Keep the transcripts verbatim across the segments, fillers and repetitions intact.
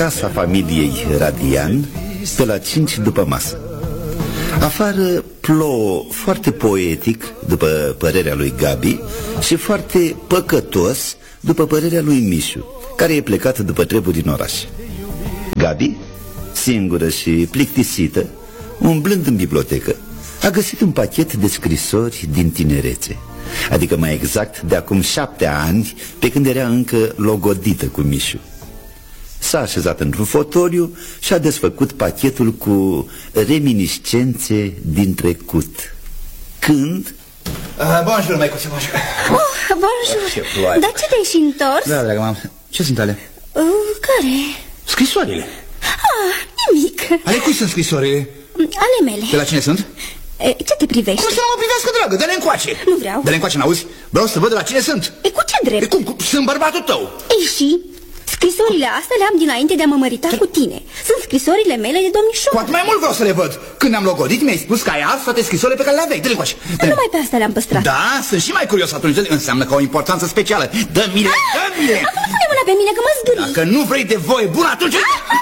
casa familiei Radian pe la cinci după masă. Afară plouă foarte poetic, după părerea lui Gabi, și foarte păcătos, după părerea lui Mișu, care e plecat după treburi din oraș. Gabi, singură și plictisită, umblând în bibliotecă, a găsit un pachet de scrisori din tinerețe, adică mai exact de acum șapte ani, pe când era încă logodită cu Mișu. S-a așezat într-un fotoliu și a desfăcut pachetul cu reminiscențe din trecut. Când... Uh, bonjour, măicuțe, bonjour. Oh, bonjour. Dar ce te-ai și întors? Da, dragă mamă. Ce sunt ale? Uh, care? Scrisorile. Ah, nimic. Ale cui sunt scrisorile? Ale mele. De la cine sunt? E, ce te privește? Cum să nu mă privească, dragă? Dă-le încoace. Nu vreau. Dă-le încoace, n-auzi? Vreau să văd de la cine sunt. E, cu ce drept? E, cum, cum? Sunt bărbatul tău. Ei și? Scrisorile astea le am dinainte de a mă mărita cu tine. Sunt scrisorile mele de domnișoară. Cu atât mai mult vreau să le văd. Când ne-am logodit, mi-ai spus că ai ars toate scrisorile pe care le aveai. Dă-le încoace. Numai pe astea le-am păstrat. Da, sunt și mai curios atunci. Înseamnă că au o importanță specială. Dă-mi-le, dă-mi-le. Pune mâna pe mine că mă zgârii. Dacă nu vrei de voie bună, atunci...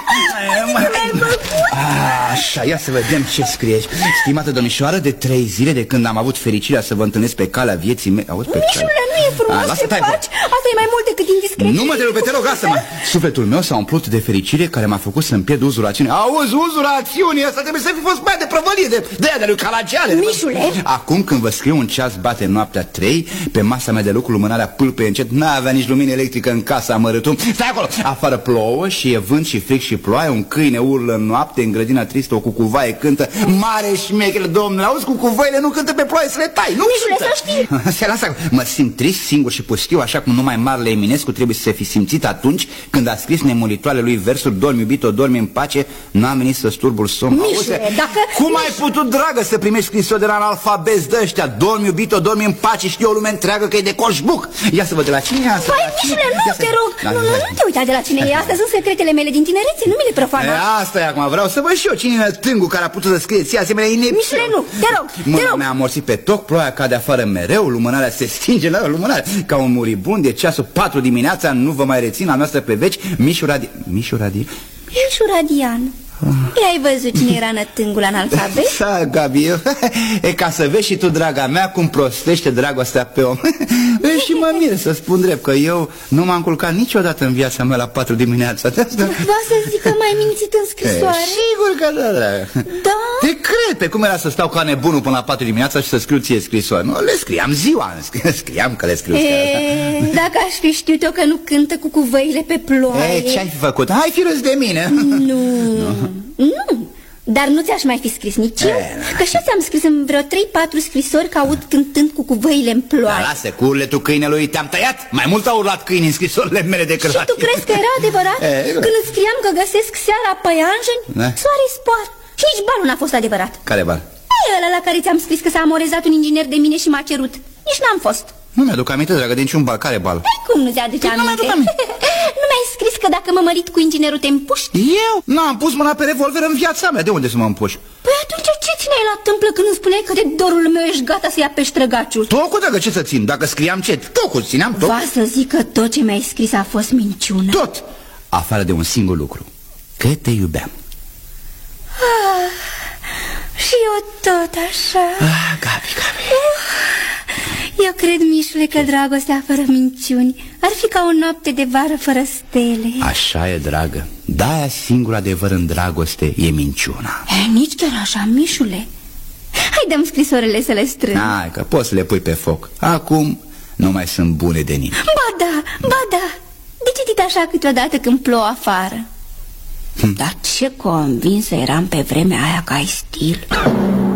Așa, ia să vedem ce scrie. Stimată domnișoară, de trei zile de când am avut fericirea să vă întâlnesc pe calea vieții mele. Mișule, nu e frumos ce faci. Asta e mai mult decât indiscreție. Nu mă te rupe, te rog, lasă-mă. Sufletul meu s-a umplut de fericire care m-a făcut să-mi pierd uzul rațiunii. Auzi, uzul rațiunii, asta trebuie să fi fost mai de prăvălie, de, de aia de lui Calagiale. Mișule. Acum când vă scriu un ceas bate noaptea trei, pe masa mea de lucru lumânarea pâlpâie încet, n-avea nici lumină electrică în casa mărâtul. Stai acolo, afară plouă și e vânt și fric și ploaie, un câine urlă în noapte, în grădina tristă o cucuvaie cântă, mare șmechere, domnule, auzi, cucuvăile nu cântă pe ploaie să le tai, nu Mișule, să știi. Se lasă, mă simt trist, singur și pustiu, așa cum numai Marele Eminescu trebuie să se fi simțit atunci când a scris nemuritoarele lui versuri, dormi iubito, dormi în pace, n-am venit să sturbul somn. Mișule, dacă... Cum Miș... ai putut, dragă, să primești scrisori de la analfabezi de ăștia? Dormi iubito, dormi în pace, știu o lume întreagă că e de coșbuc. Ia să văd de la cine e asta. Păi, Mișule, nu, te rog, nu, nu, nu te uita de la cine e. Astea sunt secretele mele din tinerețe, nu mi le profana. Asta e acum, vreau să văd și eu cine e tângul care a putut să scrie ție asemenea inepție. Mișule, nu, te rog, te Mâna rog. mea a morțit pe toc, ploaia cade afară mereu, lumânarea se stinge la lumânare. Ca un muribund, e ceasul patru dimineața, nu vă mai rețin a noastră pe veci, Mișu Radi... Mișu Radi... Mișu Radian. I-ai văzut cine era nătângul analfabet? Da, Gabi, e ca să vezi și tu, draga mea, cum prostește dragostea pe om. Și mă mir să spun drept că eu nu m-am culcat niciodată în viața mea la patru dimineața. Vă să zic că m-ai mințit în scrisoare? E, sigur că da, dragă. Da? Te cred, pe cum era să stau ca nebunul până la patru dimineața și să scriu ție scrisoare? Nu, le scriam ziua, scriam că le scriu. E, dacă aș fi știut eu că nu cântă cu cuvăile pe ploaie. E, ce-ai fi făcut? Hai fi râs de mine. Nu, nu. Dar nu ți-aș mai fi scris nici eu. Că și eu ți-am scris în vreo trei patru scrisori că aud cântând cu cuvăile în ploaie. Dar lasă, cu urletul câinelui te-am tăiat. Mai mult au urlat câini în scrisorile mele decât Și tu crezi că era adevărat? E, când îți scriam că găsesc seara păianjeni, soare spor. Și nici balul n-a fost adevărat. Care bal? E ăla la care ți-am scris că s-a amorezat un inginer de mine și m-a cerut. Nici n-am fost. Nu mi-aduc aminte, dragă, de niciun bal. Care bal? Ei, cum nu ți-aduce aminte? Nu mi-ai scris că dacă mă mărit cu inginerul te împuști? Eu? N-am pus mâna pe revolver în viața mea. De unde să mă împuși? Păi atunci ce țineai la tâmplă când îmi spuneai că de dorul meu ești gata să ia pe ștrăgaciul? Tocul, dragă, ce să țin? Dacă scriam ce? Tocul, țineam tot. Va să zic că tot ce mi-ai scris a fost minciună. Tot! Afară de un singur lucru. Că te iubeam. Ah, și eu tot așa. Ah, Gabi, Gabi. Uh. Eu cred, Mișule, că dragostea fără minciuni ar fi ca o noapte de vară fără stele. Așa e, dragă. De-aia singur adevăr în dragoste e minciuna. E, nici chiar așa, Mișule. Hai dăm scrisorile să le strâng. Hai, că poți să le pui pe foc. Acum nu mai sunt bune de nimic. Ba da, ba da. De citit așa câteodată când plouă afară. Hm. Dar ce convinsă eram pe vremea aia că ai stil.